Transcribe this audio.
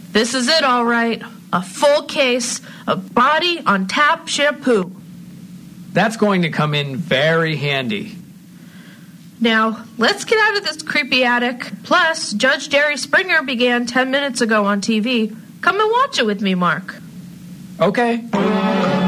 This is it, all right. A full case of Body on Tap shampoo. That's going to come in very handy. Now, let's get out of this creepy attic. Plus, Judge Jerry Springer began 10 minutes ago on TV. Come and watch it with me, Mark. Okay.